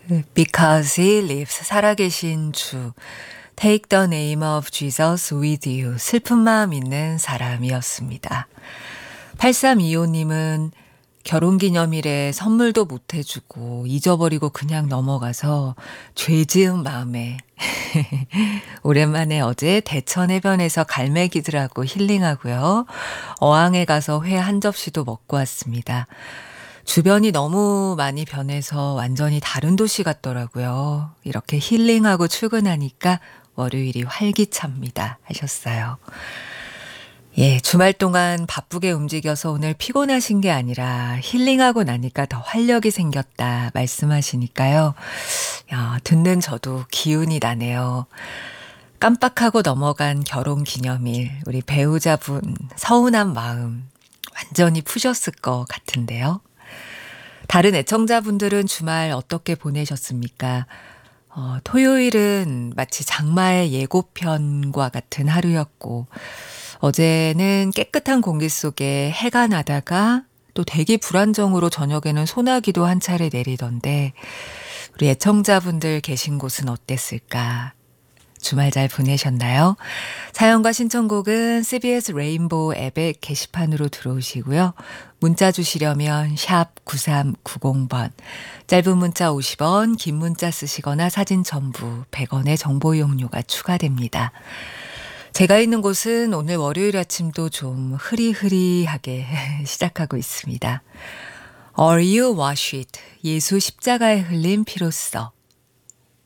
Because he lives, 살아계신 주. Take the name of Jesus with you. 슬픈 마음 있는 사람이었습니다. 8325님은 결혼기념일에 선물도 못 해주고 잊어버리고 그냥 넘어가서 죄 지은 마음에 오랜만에 어제 대천해변에서 갈매기들하고 힐링하고요. 어항에 가서 회 한 접시도 먹고 왔습니다. 주변이 너무 많이 변해서 완전히 다른 도시 같더라고요. 이렇게 힐링하고 출근하니까 월요일이 활기찹니다. 하셨어요. 예, 주말 동안 바쁘게 움직여서 오늘 피곤하신 게 아니라 힐링하고 나니까 더 활력이 생겼다 말씀하시니까요. 야, 듣는 저도 기운이 나네요. 깜빡하고 넘어간 결혼 기념일, 우리 배우자분 서운한 마음 완전히 푸셨을 것 같은데요. 다른 애청자분들은 주말 어떻게 보내셨습니까? 토요일은 마치 장마의 예고편과 같은 하루였고, 어제는 깨끗한 공기 속에 해가 나다가 또 대기 불안정으로 저녁에는 소나기도 한 차례 내리던데, 우리 애청자분들 계신 곳은 어땠을까? 주말 잘 보내셨나요? 사연과 신청곡은 CBS 레인보우 앱의 게시판으로 들어오시고요. 문자 주시려면 샵 9390번, 짧은 문자 50원, 긴 문자 쓰시거나 사진 첨부 100원의 정보 이용료가 추가됩니다. 제가 있는 곳은 오늘 월요일 아침도 좀 흐리흐리하게 시작하고 있습니다. Are you wash it? 예수 십자가에 흘린 피로써.